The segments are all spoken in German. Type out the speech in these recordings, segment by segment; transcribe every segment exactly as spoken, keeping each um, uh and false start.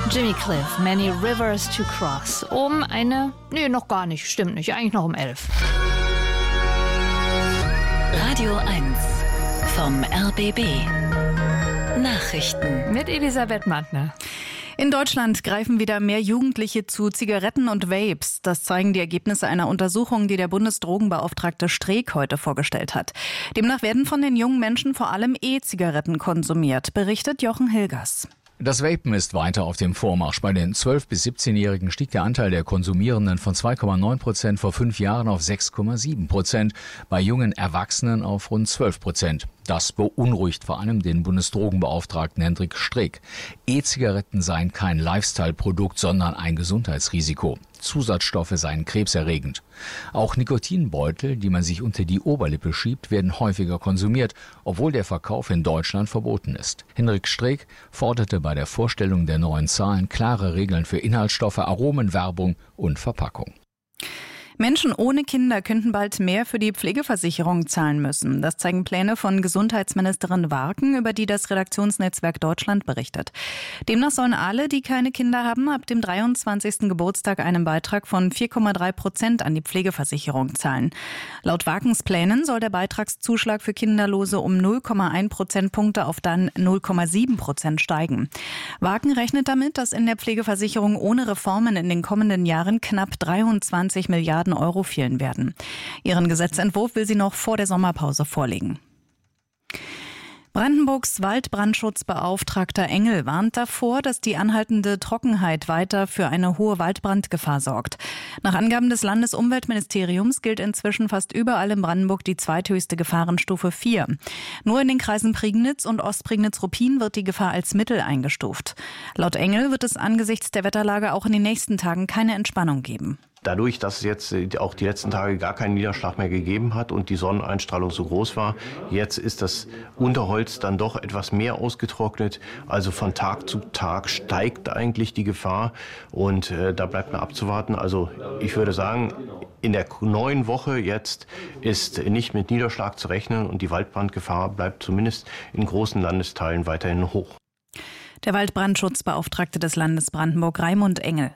Jimmy Cliff, Many Rivers to Cross. Um eine, nee, noch gar nicht, stimmt nicht, eigentlich noch um elf. Radio eins vom R B B. Nachrichten mit Elisabeth Mattner. In Deutschland greifen wieder mehr Jugendliche zu Zigaretten und Vapes. Das zeigen die Ergebnisse einer Untersuchung, die der Bundesdrogenbeauftragte Streeck heute vorgestellt hat. Demnach werden von den jungen Menschen vor allem E-Zigaretten konsumiert, berichtet Jochen Hilgers. Das Vapen ist weiter auf dem Vormarsch. Bei den zwölf- bis siebzehnjährigen stieg der Anteil der Konsumierenden von zwei Komma neun Prozent vor fünf Jahren auf sechs Komma sieben Prozent, bei jungen Erwachsenen auf rund zwölf Prozent. Das beunruhigt vor allem den Bundesdrogenbeauftragten Hendrik Streeck. E-Zigaretten seien kein Lifestyle-Produkt, sondern ein Gesundheitsrisiko. Zusatzstoffe seien krebserregend. Auch Nikotinbeutel, die man sich unter die Oberlippe schiebt, werden häufiger konsumiert, obwohl der Verkauf in Deutschland verboten ist. Hendrik Streeck forderte bei der Vorstellung der neuen Zahlen klare Regeln für Inhaltsstoffe, Aromen, Werbung und Verpackung. Menschen ohne Kinder könnten bald mehr für die Pflegeversicherung zahlen müssen. Das zeigen Pläne von Gesundheitsministerin Warken, über die das Redaktionsnetzwerk Deutschland berichtet. Demnach sollen alle, die keine Kinder haben, ab dem dreiundzwanzigsten Geburtstag einen Beitrag von vier Komma drei Prozent an die Pflegeversicherung zahlen. Laut Warkens Plänen soll der Beitragszuschlag für Kinderlose um null Komma eins Prozentpunkte auf dann null Komma sieben Prozent steigen. Warken rechnet damit, dass in der Pflegeversicherung ohne Reformen in den kommenden Jahren knapp dreiundzwanzig Milliarden Euro fehlen werden. Ihren Gesetzentwurf will sie noch vor der Sommerpause vorlegen. Brandenburgs Waldbrandschutzbeauftragter Engel warnt davor, dass die anhaltende Trockenheit weiter für eine hohe Waldbrandgefahr sorgt. Nach Angaben des Landesumweltministeriums gilt inzwischen fast überall in Brandenburg die zweithöchste Gefahrenstufe vier. Nur in den Kreisen Prignitz und Ostprignitz-Ruppin wird die Gefahr als mittel eingestuft. Laut Engel wird es angesichts der Wetterlage auch in den nächsten Tagen keine Entspannung geben. Dadurch, dass es jetzt auch die letzten Tage gar keinen Niederschlag mehr gegeben hat und die Sonneneinstrahlung so groß war, jetzt ist das Unterholz dann doch etwas mehr ausgetrocknet. Also von Tag zu Tag steigt eigentlich die Gefahr und äh, da bleibt mir abzuwarten. Also ich würde sagen, in der neuen Woche jetzt ist nicht mit Niederschlag zu rechnen und die Waldbrandgefahr bleibt zumindest in großen Landesteilen weiterhin hoch. Der Waldbrandschutzbeauftragte des Landes Brandenburg, Raimund Engel.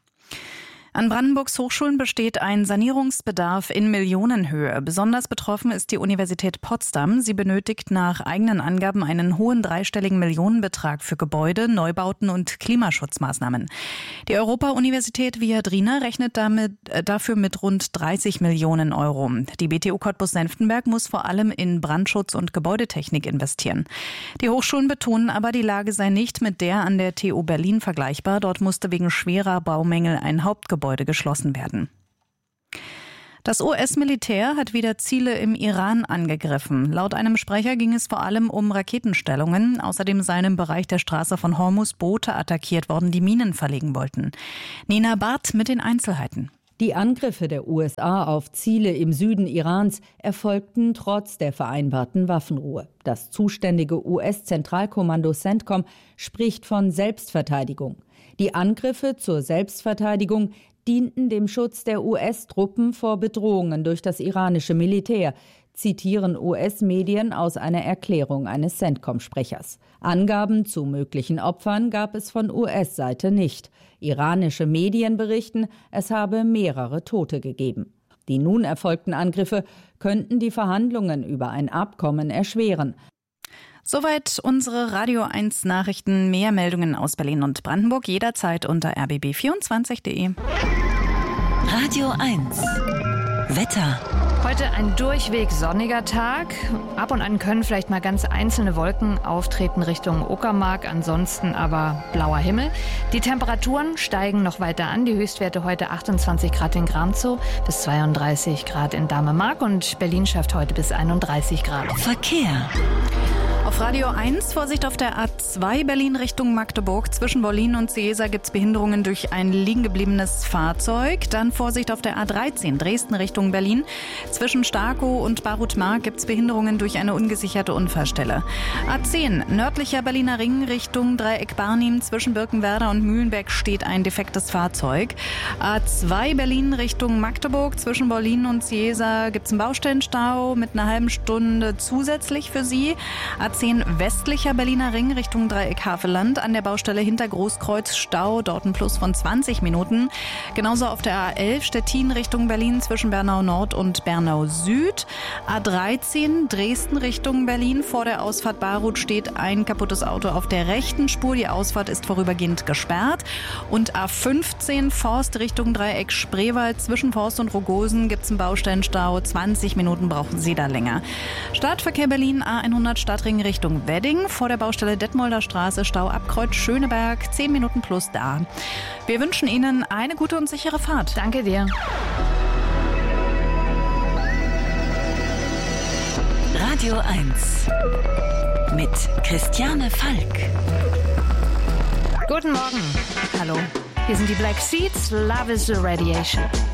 An Brandenburgs Hochschulen besteht ein Sanierungsbedarf in Millionenhöhe. Besonders betroffen ist die Universität Potsdam. Sie benötigt nach eigenen Angaben einen hohen dreistelligen Millionenbetrag für Gebäude, Neubauten und Klimaschutzmaßnahmen. Die Europa-Universität Viadrina rechnet damit, äh, dafür mit rund dreißig Millionen Euro. Die B T U Cottbus-Senftenberg muss vor allem in Brandschutz und Gebäudetechnik investieren. Die Hochschulen betonen aber, die Lage sei nicht mit der an der T U Berlin vergleichbar. Dort musste wegen schwerer Baumängel ein Hauptgebäude geschlossen werden. Das U S-Militär hat wieder Ziele im Iran angegriffen. Laut einem Sprecher ging es vor allem um Raketenstellungen. Außerdem seien im Bereich der Straße von Hormuz Boote attackiert worden, die Minen verlegen wollten. Nina Barth mit den Einzelheiten. Die Angriffe der U S A auf Ziele im Süden Irans erfolgten trotz der vereinbarten Waffenruhe. Das zuständige U S-Zentralkommando CENTCOM spricht von Selbstverteidigung. Die Angriffe zur Selbstverteidigung dienten dem Schutz der U S-Truppen vor Bedrohungen durch das iranische Militär, zitieren U S-Medien aus einer Erklärung eines CENTCOM-Sprechers. Angaben zu möglichen Opfern gab es von U S-Seite nicht. Iranische Medien berichten, es habe mehrere Tote gegeben. Die nun erfolgten Angriffe könnten die Verhandlungen über ein Abkommen erschweren. Soweit unsere Radio eins Nachrichten. Mehr Meldungen aus Berlin und Brandenburg jederzeit unter r b b vierundzwanzig punkt de. Radio eins Wetter. Heute ein durchweg sonniger Tag. Ab und an können vielleicht mal ganz einzelne Wolken auftreten Richtung Uckermark, ansonsten aber blauer Himmel. Die Temperaturen steigen noch weiter an. Die Höchstwerte heute achtundzwanzig Grad in Gramzow bis zweiunddreißig Grad in Damemark und Berlin schafft heute bis einunddreißig Grad. Verkehr. Auf Radio eins, Vorsicht auf der A zwei Berlin Richtung Magdeburg. Zwischen Wollin und Seesa gibt es Behinderungen durch ein liegengebliebenes Fahrzeug. Dann Vorsicht auf der A dreizehn Dresden Richtung Berlin. Zwischen Starkow und Barutmark gibt es Behinderungen durch eine ungesicherte Unfallstelle. A zehn nördlicher Berliner Ring Richtung Dreieck Barnim. Zwischen Birkenwerder und Mühlenbeck steht ein defektes Fahrzeug. A zwei Berlin Richtung Magdeburg. Zwischen Wollin und Seesa gibt es einen Baustellenstau mit einer halben Stunde zusätzlich für Sie. A zehn westlicher Berliner Ring Richtung Dreieck Havelland. An der Baustelle hinter Großkreuz Stau, dort ein Plus von zwanzig Minuten. Genauso auf der A elf Stettin Richtung Berlin zwischen Bernau Nord und Bernau Süd. A dreizehn Dresden Richtung Berlin. Vor der Ausfahrt Baruth steht ein kaputtes Auto auf der rechten Spur. Die Ausfahrt ist vorübergehend gesperrt. Und A fünfzehn Forst Richtung Dreieck Spreewald. Zwischen Forst und Rogosen gibt es einen Baustellenstau. zwanzig Minuten brauchen Sie da länger. Stadtverkehr Berlin A hundert Stadtring Richtung Wedding. Vor der Baustelle Detmolder Straße Stau ab Kreuz Schöneberg. zehn Minuten plus da. Wir wünschen Ihnen eine gute und sichere Fahrt. Danke dir. Radio eins mit Christiane Falk. Guten Morgen. Hallo. Hier sind die Black Seeds. Love is the Radiation.